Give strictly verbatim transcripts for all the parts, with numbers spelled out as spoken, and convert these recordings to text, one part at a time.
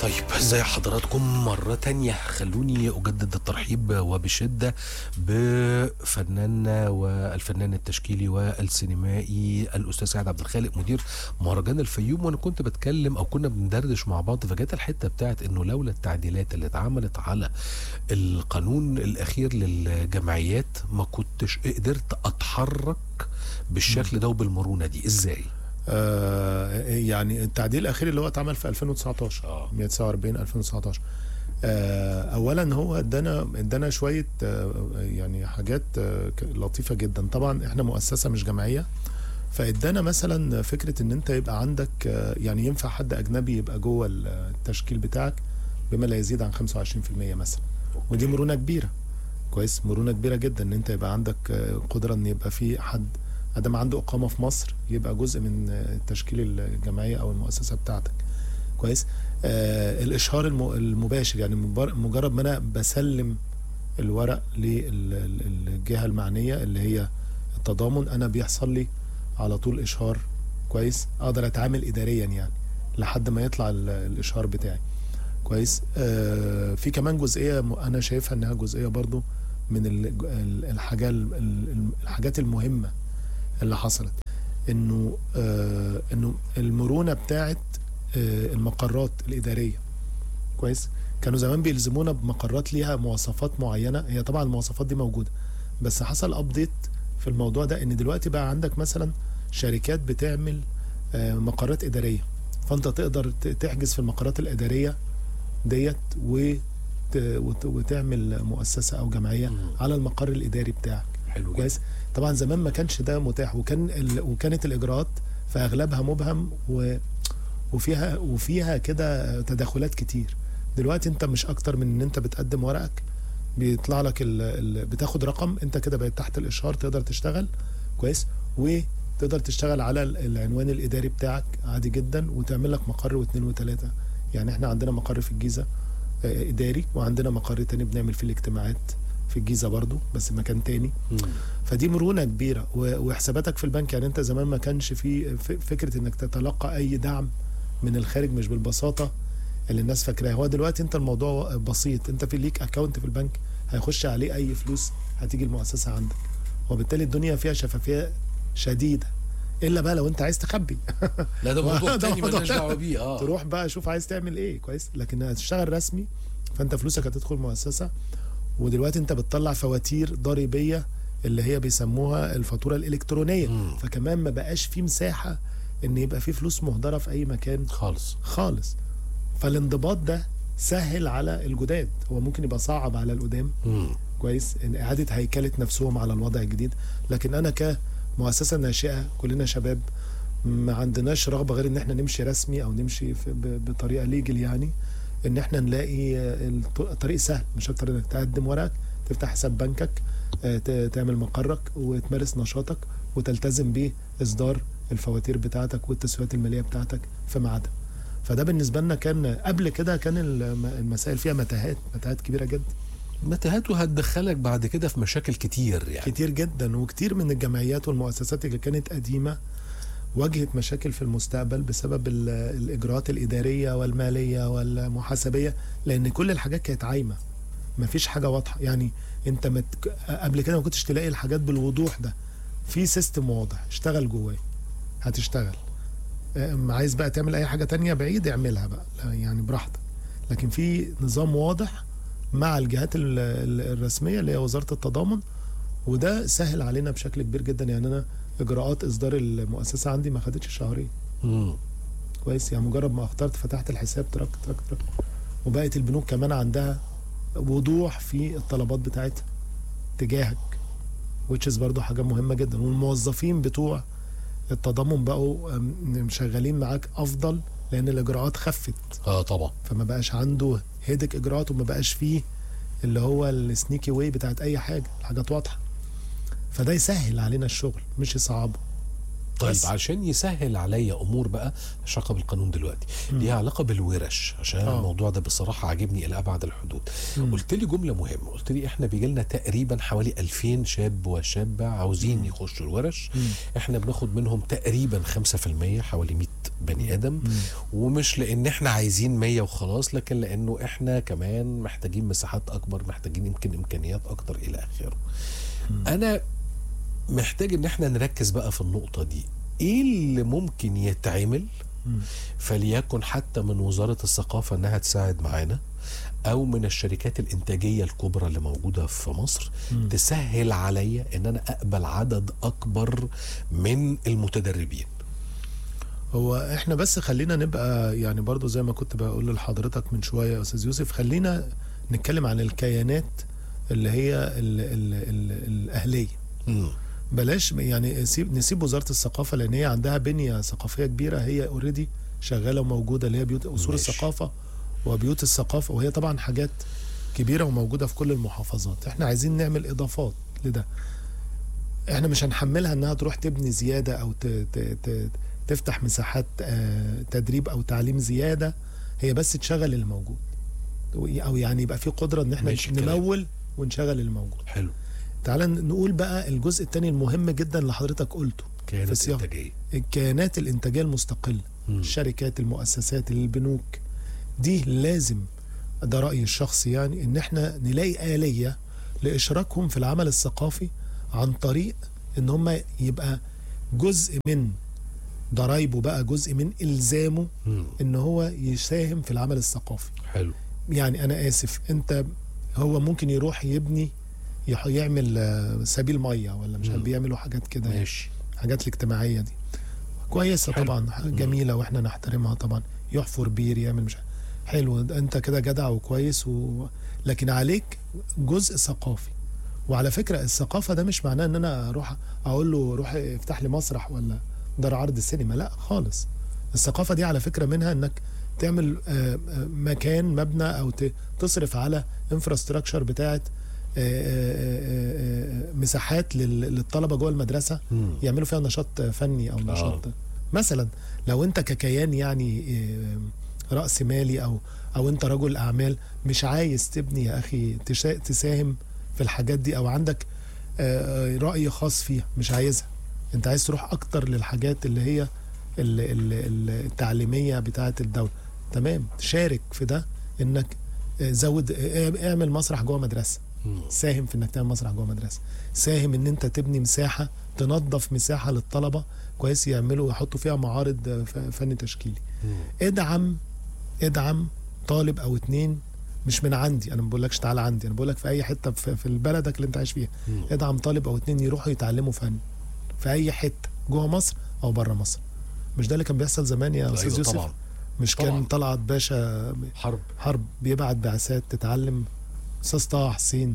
طيب ازي حضراتكم مرة تانية؟ خلوني اجدد الترحيب وبشدة بفناننا والفنان التشكيلي والسينمائي الاستاذ سعد عبد الخالق مدير مهرجان الفيوم. وانا كنت بتكلم او كنا بندردش مع بعض فجت الحتة بتاعت انه لولا التعديلات اللي اتعملت على القانون الاخير للجمعيات ما كنتش قدرت اتحرك بالشكل ده وبالمرونة دي. ازاي؟ آه يعني التعديل الاخير اللي هو اتعمل في ألفين وتسعتاشر اه مية وتسعة وأربعين ألفين وتسعتاشر. آه اولا هو ادانا ادانا شويه آه يعني حاجات آه لطيفه جدا. طبعا احنا مؤسسه مش جمعيه، فادانا مثلا فكره ان انت يبقى عندك آه يعني ينفع حد اجنبي يبقى جوه التشكيل بتاعك بما لا يزيد عن خمسة وعشرين في المية مثلا. ودي مرونه كبيره، كويس، مرونه كبيره جدا ان انت يبقى عندك آه قدره ان يبقى في حد ادام عنده اقامه في مصر يبقى جزء من تشكيل الجمعيه او المؤسسه بتاعتك، كويس. آه الاشهار المباشر، يعني مجرد ما انا بسلم الورق للجهه المعنيه اللي هي التضامن، انا بيحصل لي على طول اشهار، كويس، اقدر اتعامل اداريا يعني لحد ما يطلع الاشهار بتاعي، كويس. آه في كمان جزئيه انا شايفها انها جزئيه برضو من الحاجه الحاجات المهمه اللي حصلت، انه آه انه المرونه بتاعت آه المقرات الاداريه، كويس. كانوا زمان بيلزمونا بمقرات ليها مواصفات معينه، هي طبعا المواصفات دي موجوده، بس حصل ابديت في الموضوع ده ان دلوقتي بقى عندك مثلا شركات بتعمل آه مقرات اداريه، فانت تقدر تحجز في المقرات الاداريه ديت وتعمل مؤسسه او جمعيه على المقر الاداري بتاعك، حلو، كويس. طبعا زمان ما كانش ده متاح، وكان ال... وكانت الاجراءات في اغلبها مبهم و... وفيها وفيها كده تدخلات كتير. دلوقتي انت مش اكتر من ان انت بتقدم ورقك بيطلع لك ال... ال... بتاخد رقم، انت كده بقيت تحت الاشهار تقدر تشتغل، كويس، وتقدر تشتغل على العنوان الاداري بتاعك عادي جدا وتعمل لك مقر واثنين وثلاثه. يعني احنا عندنا مقر في الجيزه اداري، وعندنا مقر تاني بنعمل فيه الاجتماعات في الجيزه برضو بس مكان تاني. مم. فدي مرونه كبيره، وحساباتك في البنك. يعني انت زمان ما كانش في فكره انك تتلقى اي دعم من الخارج مش بالبساطه اللي الناس فاكراها. هو دلوقتي انت الموضوع بسيط، انت في ليك اكونت في البنك هيخش عليه اي فلوس هتيجي المؤسسه عندك، وبالتالي الدنيا فيها شفافيه شديده، الا بقى لو انت عايز تخبي لا ده موضوع تاني مالناش دعوه بيه. اه تروح بقى شوف عايز تعمل ايه، كويس. لكن هتشتغل رسمي فانت فلوسك هتدخل مؤسسه. ودلوقتي انت بتطلع فواتير ضريبيه اللي هي بيسموها الفاتوره الالكترونيه. مم. فكمان ما بقاش في مساحه ان يبقى في فلوس مهدره في اي مكان خالص خالص. فالانضباط ده سهل على الجداد، هو ممكن يبقى صعب على القدام، كويس، ان اعاده هيكله نفسهم على الوضع الجديد. لكن انا كمؤسسه ناشئه كلنا شباب ما عندناش رغبه غير ان احنا نمشي رسمي او نمشي بطريقه ليجل، يعني ان احنا نلاقي الطريق سهل، مش اكتر انك تقدم ورقك، تفتح حساب بنكك، تعمل مقرك وتمارس نشاطك وتلتزم باصدار الفواتير بتاعتك والتسويات الماليه بتاعتك في ميعادها. فده بالنسبه لنا كان قبل كده كان المسائل فيها متاهات متاهات كبيره جدا، متاهات وهتدخلك بعد كده في مشاكل كتير يعني كتير جدا. وكتير من الجمعيات والمؤسسات اللي كانت قديمه واجهت مشاكل في المستقبل بسبب الإجراءات الإدارية والمالية والمحاسبية، لأن كل الحاجات كانت عايمة، مفيش حاجة واضحة. يعني أنت مت... قبل كده ما كنتش تلاقي الحاجات بالوضوح ده، في سيستم واضح اشتغل جواه هتشتغل، عايز بقى تعمل أي حاجة تانية بعيد اعملها بقى يعني براحتك. لكن في نظام واضح مع الجهات الرسمية اللي هي وزارة التضامن، وده سهل علينا بشكل كبير جدا. يعني أنا اجراءات اصدار المؤسسه عندي ما خدتش شهرين، امم كويس. يعني مجرد ما اخترت فتحت الحساب ترك ترك ترك وبقت البنوك كمان عندها وضوح في الطلبات بتاعتها تجاهك، وتشز برضو حاجه مهمه جدا. والموظفين بتوع التضامن بقوا شغالين معاك افضل لان الاجراءات خفت. اه طبعا، فما بقاش عنده هيدك اجراءات، وما بقاش فيه اللي هو السنيكي واي بتاعت اي حاجه، الحاجات واضحه. فده يسهل علينا الشغل مش يصعبه. طيب بس. عشان يسهل عليا امور بقى مش علاقه بالقانون دلوقتي، ليها علاقه بالورش، عشان أوه. الموضوع ده بصراحه عاجبني الى ابعد الحدود. مم. قلت لي جمله مهمه، قلت لي احنا بيجي لنا تقريبا حوالي ألفين شاب وشابه عاوزين مم. يخشوا الورش. مم. احنا بناخد منهم تقريبا خمسة في المية، حوالي مية بني ادم. مم. ومش لان احنا عايزين مية وخلاص، لكن لانه احنا كمان محتاجين مساحات اكبر، محتاجين يمكن امكانيات اكتر الى اخره. مم. انا محتاج ان احنا نركز بقى في النقطة دي، ايه اللي ممكن يتعمل، مم. فليكن حتى من وزارة الثقافة انها تساعد معانا، او من الشركات الانتاجية الكبرى اللي موجودة في مصر مم. تسهل عليا ان انا اقبل عدد اكبر من المتدربين. هو احنا بس خلينا نبقى يعني برضو زي ما كنت بقول لحضرتك من شوية يا استاذ يوسف، خلينا نتكلم عن الكيانات اللي هي ال ال ال الاهلية. مم. بلاش يعني نسيب, نسيب وزارة الثقافة، لان هي عندها بنية ثقافية كبيرة، هي اوريدي شغالة وموجودة، اللي هي بيوت اصول ماشي. الثقافة وبيوت الثقافة، وهي طبعا حاجات كبيرة وموجودة في كل المحافظات. احنا عايزين نعمل اضافات لده. احنا مش هنحملها انها تروح تبني زيادة او ت ت ت تفتح مساحات آه تدريب او تعليم زيادة، هي بس تشغل اللي موجود، او يعني يبقى في قدرة ان احنا ماشي الكلام. نمول ونشغل اللي موجود. حلو. تعال نقول بقى الجزء الثاني المهم جدا اللي حضرتك قلته، كيانات في السياق. انتاجية. الكيانات الانتاجية المستقلة، مم. الشركات، المؤسسات، البنوك، دي لازم، ده رأيي الشخصي يعني، ان احنا نلاقي آلية لإشراكهم في العمل الثقافي، عن طريق ان هم يبقى جزء من ضرايبه، بقى جزء من إلزامه مم. ان هو يساهم في العمل الثقافي. حلو. يعني انا اسف، انت هو ممكن يروح يبني يح- يعمل آه، سبيل ميه ولا مش عارف، مم. بيعملوا حاجات كده يعني، ماشي. حاجات الاجتماعيه دي كويسه حلو. طبعا، حاجة جميله واحنا نحترمها طبعا. يحفر بير، يعمل مش عارف. حلو، انت كده جدع وكويس و... لكن عليك جزء ثقافي. وعلى فكره الثقافه ده مش معناه ان انا اروح اقول له روح افتح لي مسرح ولا دار عرض السينما، لا خالص. الثقافه دي على فكره منها انك تعمل آه، آه، مكان، مبنى، او ت- تصرف على انفراستراكشر بتاعت آه، آه، آه، مساحات لل- للطلبه جوه المدرسه مم. يعملوا فيها نشاط فني او نشاط مثلا. لو انت ككيان يعني آه، راس مالي، او او انت رجل اعمال مش عايز تبني يا اخي تشا- تساهم في الحاجات دي، او عندك آه، راي خاص فيها مش عايزها، انت عايز تروح اكتر للحاجات اللي هي ال- ال- ال- التعليميه بتاعه الدوله، تمام، تشارك في ده، انك آه، زود آه، اعمل مسرح جوه مدرسه، مم. ساهم في انك تعمل مسرح جوه مدرسه، ساهم ان انت تبني مساحه، تنظف مساحه للطلبه كويس، يعملوا يحطوا فيها معارض آه، ف- فن تشكيلي. مم. ادعم ادعم طالب او اتنين، مش من عندي، انا ما بقولكش تعالى عندي، انا بقولك في اي حته في, في بلدك اللي انت عايش فيها، مم. ادعم طالب او اتنين يروحوا يتعلموا فن في اي حته جوه مصر او بره مصر. مش ده اللي كان بيحصل زمان يا استاذ أيوة يوسف؟ طبعا. مش طبعاً. كان طلعت باشا حرب. حرب بيبعت بعثات تتعلم، استاذ طه حسين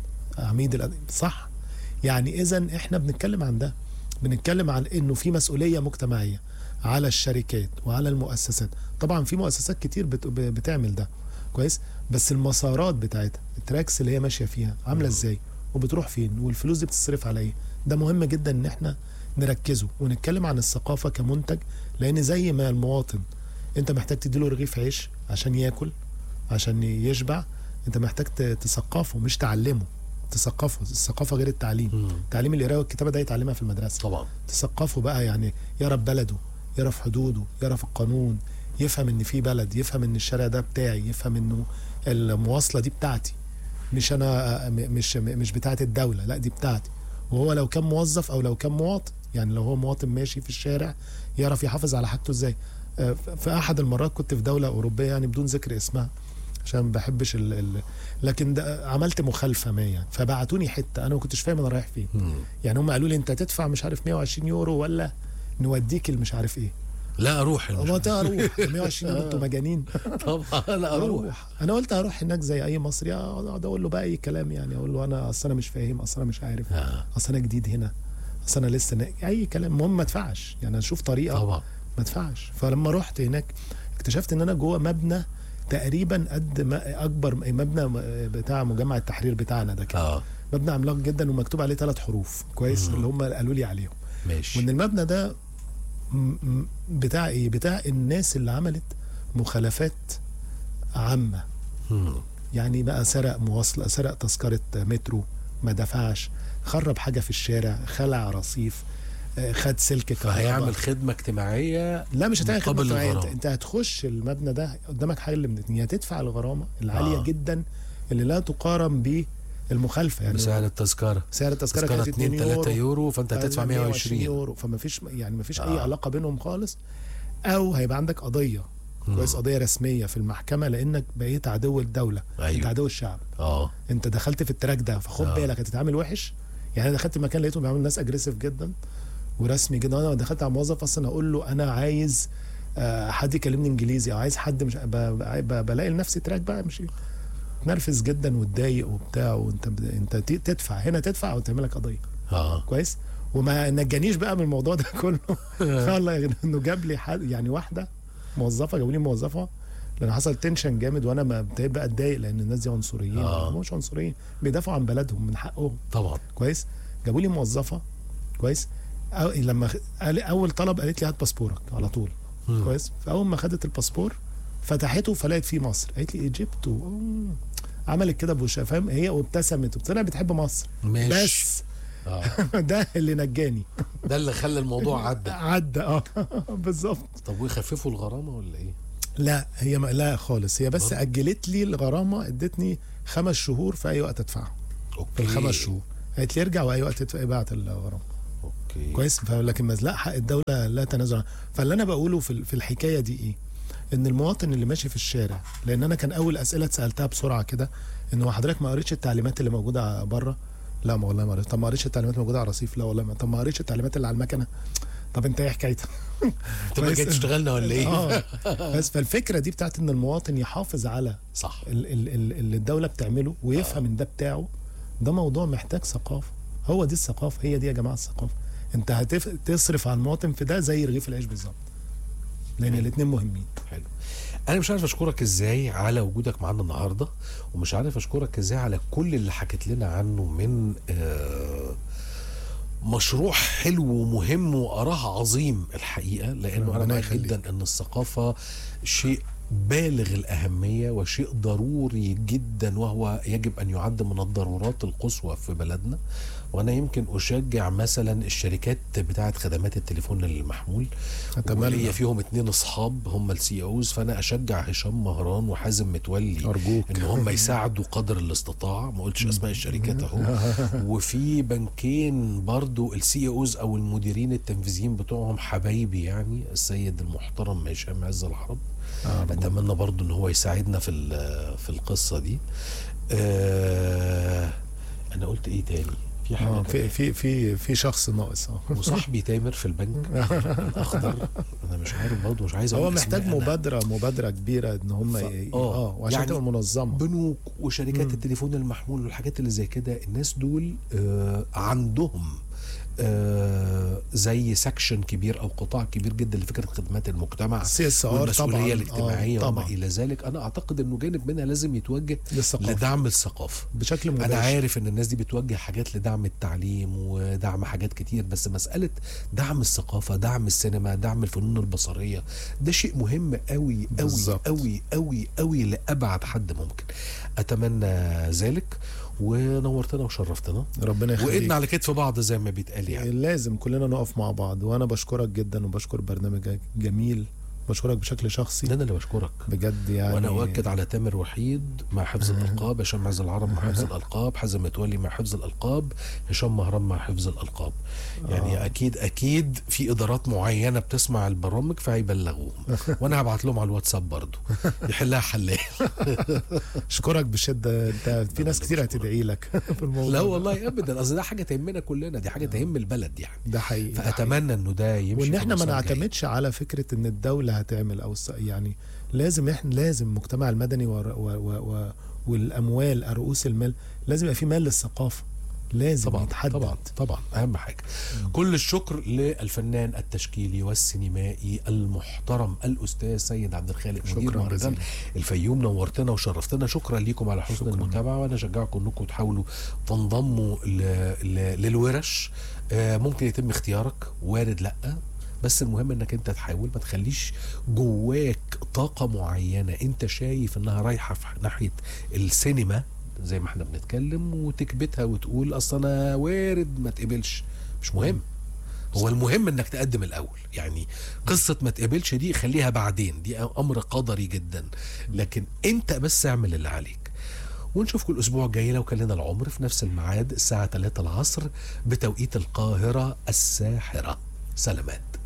عميد الأدب، صح؟ يعني اذا احنا بنتكلم عن ده، بنتكلم عن انه في مسؤوليه مجتمعيه على الشركات وعلى المؤسسات. طبعا في مؤسسات كتير بت... بتعمل ده كويس، بس المسارات بتاعتها، التراكس اللي هي ماشيه فيها عامله ازاي وبتروح فين والفلوس دي بتصرف على ايه، ده مهم جدا ان احنا نركزه ونتكلم عن الثقافه كمنتج. لان زي ما المواطن انت محتاج تديله رغيف عيش عشان ياكل، عشان يشبع، انت محتاج ت- تثقفه مش تعلمه، تثقفه. الثقافه غير التعليم. مم. تعليم القراءه والكتابه ده يتعلمها في المدرسه، طبعا. تثقفه بقى، يعني يرى في بلده، يرى في حدوده، يرى في القانون، يفهم ان في بلد، يفهم ان الشارع ده بتاعي، يفهم انه المواصله دي بتاعتي، مش انا م- مش مش بتاعت الدوله، لا دي بتاعتي. وهو لو كان موظف او لو كان مواطن، يعني لو هو مواطن ماشي في الشارع يعرف يحافظ على حاجته ازاي. آه، في احد المرات كنت في دوله اوروبيه، يعني بدون ذكر اسمها عشان ما بحبش ال ال لكن ده عملت مخالفه ما يعني، فبعتوني حته انا ما كنتش فاهم انا رايح فين. مم. يعني هم قالوا لي انت تدفع مش عارف مية وعشرين يورو ولا نوديك المش عارف ايه. لا اروح ما المشروع. انت اروح مية وعشرين يورو، انتوا مجانين. طبعا لا اروح. انا قلت هروح هناك زي اي مصري، اقعد اقول له بقى اي كلام، يعني اقول له انا اصل انا مش فاهم، اصل انا مش عارف، آه. اصل انا جديد هنا، اصل انا لسه نا... اي كلام. المهم ما ادفعش، يعني اشوف طريقه طبعا. ما ادفعش. فلما رحت هناك اكتشفت ان انا جوه مبنى تقريبا قد ما اكبر مبنى بتاع مجمع التحرير بتاعنا ده كده. اه مبنى عملاق جدا ومكتوب عليه ثلاث حروف كويس، مم. اللي هم قالوا لي عليهم. ماشي. وان المبنى ده م- م- بتاع ايه؟ بتاع الناس اللي عملت مخالفات عامه، مم. يعني بقى سرق مواصله، سرق تذكره مترو ما دفعش، خرب حاجه في الشارع، خلع رصيف، آه، خد سلك كهرباء. فهيعمل خدمه اجتماعيه. لا مش هتعمل خدمه مقابل اجتماعيه، انت, الغرامة. انت هتخش المبنى ده قدامك حل من اتنين، يا تدفع الغرامه العاليه آه. آه. جدا اللي لا تقارن بالمخالفه، يعني بسعر التذكره سعر التذكره تذكره كانت اتنين تلاتة يورو، فانت هتدفع مية وعشرين يورو، فما فيش يعني ما فيش آه. اي علاقه بينهم خالص. او هيبقى عندك قضيه كويس، قضيه رسميه في المحكمه لانك بقيت عدو الدوله. أيوه. انت عدو الشعب. اه انت دخلت في التراك ده، فخد آه. بالك هتتعامل وحش. يعني انا دخلت مكان لقيتهم بيعملوا ناس اجريسيف جدا ورسمي جدا، وانا دخلت على موظف اصلا اقول له انا عايز آه، حد يكلمني انجليزي، او عايز حد مش ب- ب- بلاقي لنفسي تراك بقى مش تنرفز جدا وتضايق وبتاع، وانت ب- انت ت- تدفع هنا، تدفع او تعمل لك قضيه اه كويس. وما نجانيش بقى من الموضوع ده كله والله انه جاب لي حد يعني واحده موظفه، جابوا لي موظفه لان حصل تنشن جامد، وانا ما ابتديت بقى اتضايق لان الناس دي عنصريين. آه. هم مش عنصريين، بيدافعوا عن بلدهم من حقهم طبعا. كويس. جابوا لي موظفه كويس، أو لما خ- قال اول طلب قالت لي هات باسبورك على طول. مم. كويس. فاول ما خدت الباسبور فتحته فلقيت فيه مصر، قالت لي ايجيبت و... عملت كده بوشها فاهم، هي وابتسمت وطلع بتحب مصر. ماشي. بس اه ده اللي نجاني. ده اللي خلى الموضوع عدى. عدى اه بالظبط. طب ويخففوا الغرامه ولا ايه؟ لا هي ما لا خالص، هي بس برضه؟ اجلت لي الغرامه، ادتني خمس شهور في اي وقت ادفعها. في اوكي. الخمس شهور قالت لي ارجع واي وقت تدفع ابعت الغرامه. اوكي. كويس. لكن لا، حق الدوله لا تنازل عنه. فاللي انا بقوله في في الحكايه دي ايه؟ ان المواطن اللي ماشي في الشارع، لان انا كان اول اسئله اتسالتها بسرعه كده ان هو حضرتك ما قريتش التعليمات اللي موجوده بره؟ لا ما والله ما قريت. طب ما قريتش التعليمات اللي موجوده على الرصيف؟ لا والله ما. طب ما قريتش التعليمات اللي على المكنه؟ طب انت ايه حكايتك؟ انت ما جاي تشتغلنا ولا ايه؟ اه بس فالفكره دي بتاعت ان المواطن يحافظ على صح. ال- ال- ال- اللي الدوله بتعمله ويفهم آه. ان ده بتاعه. ده موضوع محتاج ثقافه. هو دي الثقافه، هي دي يا جماعه الثقافه. انت هتصرف على المواطن في ده زي رغيف العيش بالظبط، لان الاثنين مهمين. حلو. انا مش عارف اشكرك ازاي على وجودك معانا النهارده، ومش عارف اشكرك ازاي على كل اللي حكيت لنا عنه من آه مشروع حلو ومهم واراه عظيم الحقيقه، لانه انا ربنا معاك يخليك. جدا ان الثقافه شيء بالغ الأهمية وشيء ضروري جدا، وهو يجب أن يعد من الضرورات القصوى في بلدنا. وأنا يمكن أشجع مثلا الشركات بتاعة خدمات التليفون المحمول، وليا فيهم اتنين أصحاب هم السي اوز، فأنا أشجع هشام مهران وحازم متولي أرجوك إن هم يساعدوا قدر الاستطاعة. ما قلتش أسماء الشركات أهو. وفي بنكين برضو السي اوز أو المديرين التنفيذيين بتوعهم حبايبي، يعني السيد المحترم هشام عز العرب، آه اتمنى برضو ان هو يساعدنا في في القصه دي. آه انا قلت ايه تاني؟ في حاجه آه في في في في شخص ناقص اه وصاحبي تامر في البنك الاخضر. انا مش عارف برضه، مش عايز اقول هو محتاج مبادره أنا. مبادره كبيره ان هم ف... اه, آه وعشان يعني تبقى منظمه. بنوك وشركات مم. التليفون المحمول والحاجات اللي زي كده، الناس دول آه عندهم آه زي سكشن كبير او قطاع كبير جدا لفكره خدمات المجتمع والمسؤوليه الاجتماعيه آه وما الى ذلك. انا اعتقد انه جانب منها لازم يتوجه للثقافة. لدعم الثقافه بشكل مباشر. انا عارف ان الناس دي بتوجه حاجات لدعم التعليم ودعم حاجات كتير، بس مساله دعم الثقافه، دعم السينما، دعم الفنون البصريه، ده شيء مهم قوي قوي قوي قوي قوي لابعد حد ممكن. اتمنى ذلك، ونورتنا وشرفتنا. ربنا يخليك. وإيدنا على كتف بعض زي ما بيتقال يعني. لازم كلنا نقف مع بعض. وانا بشكرك جدا وبشكر برنامجك جميل، بشكرك بشكل شخصي. انا اللي بشكرك بجد يعني. وانا اؤكد على تامر وحيد مع حفظ الالقاب، هشام عز العرب مع حفظ الالقاب، حازم متولي مع حفظ الالقاب، هشام مهران مع حفظ الالقاب. يعني آه. اكيد اكيد في ادارات معينه بتسمع البرامج فهيبلغوهم، وانا هبعت لهم على الواتساب برضو يحلها حلال. اشكرك بشده. انت في ناس كتير هتدعي لك في الموضوع. لا والله ابدا، اصل ده حاجه تهمنا كلنا، دي حاجه تهم البلد يعني. ده حقيقي. فاتمنى انه ده يمشي، وان احنا ما نعتمدش على فكره ان الدوله هتعمل او يعني لازم احنا لازم المجتمع المدني و و و والاموال رؤوس المال لازم يبقى في مال للثقافه، لازم طبعا يتحدد. طبعا طبعا اهم حاجه. م. كل الشكر للفنان التشكيلي والسينمائي المحترم الاستاذ سيد عبد الخالق مدير مهرجان الفيوم. نورتنا وشرفتنا. شكرا لكم على حسن شكرا. المتابعه، وانا اشجعكم انكم تحاولوا تنضموا ل... ل... للورش. آه ممكن يتم اختيارك، وارد لا، بس المهم انك انت تحاول. ما تخليش جواك طاقه معينه انت شايف انها رايحه في ناحيه السينما زي ما احنا بنتكلم وتكبتها وتقول اصل انا وارد ما تقبلش. مش مهم، هو المهم انك تقدم الاول، يعني قصه ما تقبلش دي خليها بعدين، دي امر قدري جدا، لكن انت بس اعمل اللي عليك. ونشوفكم الاسبوع الجاي لو كان لنا العمر في نفس الميعاد الساعه ثلاثة العصر بتوقيت القاهره الساحره. سلامات.